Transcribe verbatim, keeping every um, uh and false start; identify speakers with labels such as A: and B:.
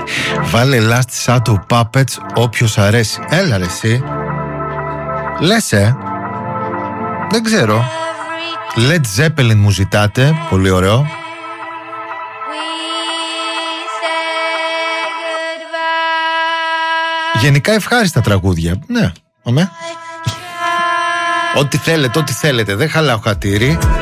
A: Βάλε Last Shadow Puppets όποιος αρέσει. Έλα ρε εσύ. Λες ε. Δεν ξέρω. Led Zeppelin μου ζητάτε. Πολύ ωραίο. Γενικά ευχάριστα τραγούδια. Ναι, αμέ. Ό,τι θέλετε, ό,τι θέλετε. Δεν χαλάω χατήρι.